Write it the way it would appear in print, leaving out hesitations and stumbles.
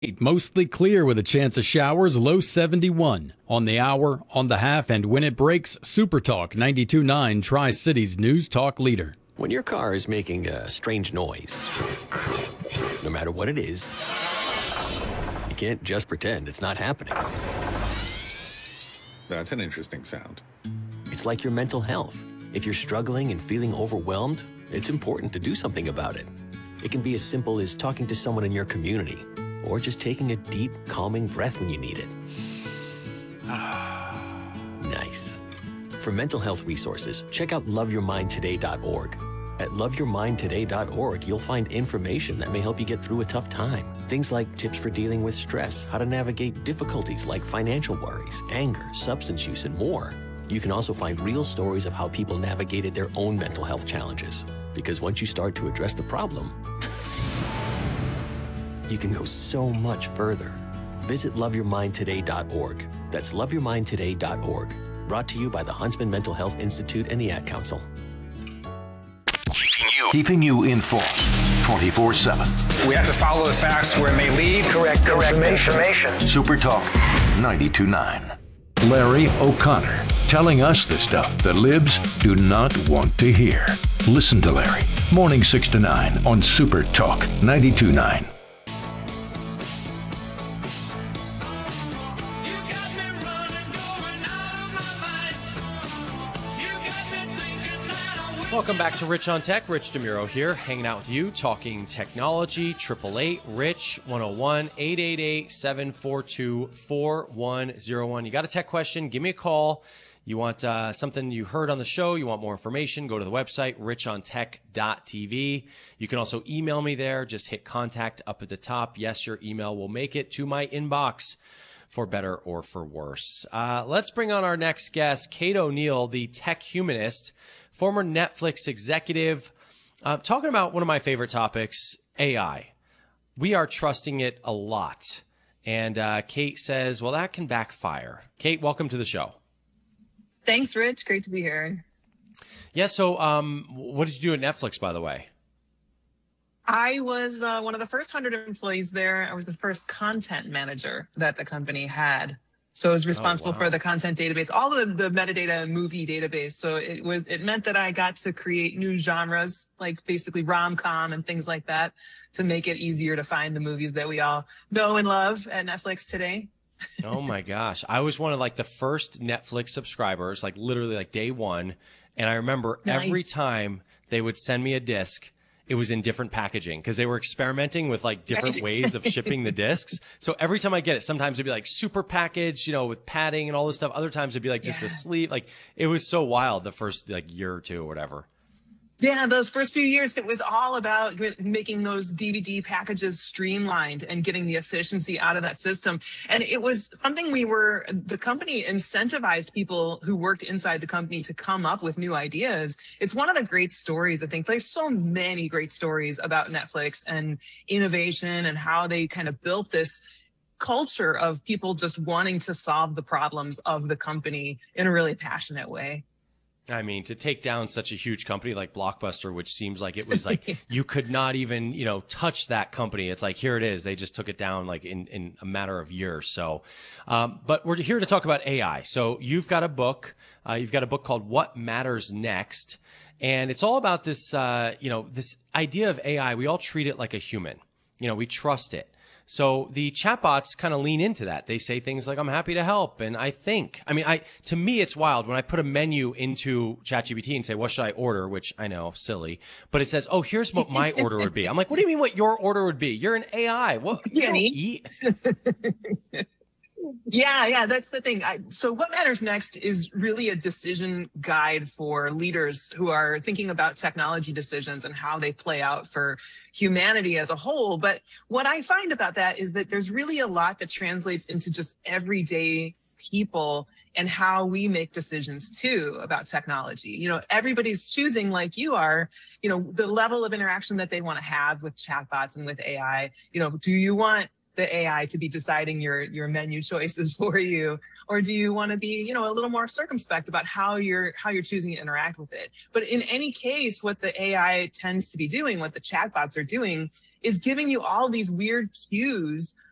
Mostly clear with a chance of showers, low 71. On the hour, on the half, and when it breaks, Super Talk 92.9, Tri-Cities News Talk leader. When your car is making a strange noise, no matter what it is, you can't just pretend it's not happening. That's an interesting sound. It's like your mental health. If you're struggling and feeling overwhelmed, it's important to do something about it. It can be as simple as talking to someone in your community, or just taking a deep, calming breath when you need it. Nice. For mental health resources, check out loveyourmindtoday.org. At loveyourmindtoday.org, you'll find information that may help you get through a tough time. Things like tips for dealing with stress, how to navigate difficulties like financial worries, anger, substance use, and more. You can also find real stories of how people navigated their own mental health challenges. Because once you start to address the problem, you can go so much further. Visit loveyourmindtoday.org. That's loveyourmindtoday.org. Brought to you by the Huntsman Mental Health Institute and the Ad Council. Keeping you informed 24/7. We have to follow the facts where it may lead. Correct information. Super Talk 92.9. Larry O'Connor telling us the stuff the libs do not want to hear. Listen to Larry. Morning 6 to 9 on Super Talk 92.9. Welcome back to Rich on Tech. Rich DeMuro here, hanging out with you, talking technology. 888-Rich-101-888-742-4101. You got a tech question, give me a call. You want something you heard on the show, you want more information, go to the website, richontech.tv. You can also email me there. Just hit contact up at the top. Yes, your email will make it to my inbox, for better or for worse. Let's bring on our next guest, Kate O'Neill, the tech humanist, former Netflix executive, talking about one of my favorite topics, AI. We are trusting it a lot. And Kate says, well, that can backfire. Kate, welcome to the show. Thanks, Rich. Great to be here. Yeah, so what did you do at Netflix, by the way? I was one of the first 100 employees there. I was the first content manager that the company had. So I was responsible for the content database, all of the metadata and movie database. So it meant that I got to create new genres, like basically rom-com and things like that, to make it easier to find the movies that we all know and love at Netflix today. Oh my gosh. I was one of like the first Netflix subscribers, like literally like day one. And I remember every time they would send me a disc, it was in different packaging because they were experimenting with like different ways of shipping the discs. So every time I get it, sometimes it'd be like super packaged, you know, with padding and all this stuff. Other times it'd be like just a sleeve. Like it was so wild the first like year or two or whatever. Yeah, those first few years, it was all about making those DVD packages streamlined and getting the efficiency out of that system. And it was something the company incentivized people who worked inside the company to come up with new ideas. It's one of the great stories, I think. There's so many great stories about Netflix and innovation and how they kind of built this culture of people just wanting to solve the problems of the company in a really passionate way. I mean, to take down such a huge company like Blockbuster, which seems like it was like you could not even, you know, touch that company. It's like, here it is. They just took it down like in a matter of years. So, but we're here to talk about AI. So you've got a book. You've got a book called What Matters Next. And it's all about this, this idea of AI. We all treat it like a human. You know, we trust it. So the chatbots kind of lean into that. They say things like, I'm happy to help. And to me, it's wild when I put a menu into ChatGPT and say, what should I order? Which I know, silly, but it says, oh, here's what my order would be. I'm like, what do you mean what your order would be? You're an AI. What? You don't eat? Yeah, that's the thing. So What Matters Next is really a decision guide for leaders who are thinking about technology decisions and how they play out for humanity as a whole. But what I find about that is that there's really a lot that translates into just everyday people and how we make decisions too about technology. You know, everybody's choosing, like you are, you know, the level of interaction that they want to have with chatbots and with AI. You know, do you want the AI to be deciding your menu choices for you, or do you want to be, you know, a little more circumspect about how you're choosing to interact with it? But in any case, what the AI tends to be doing, what the chatbots are doing, is giving you all these weird cues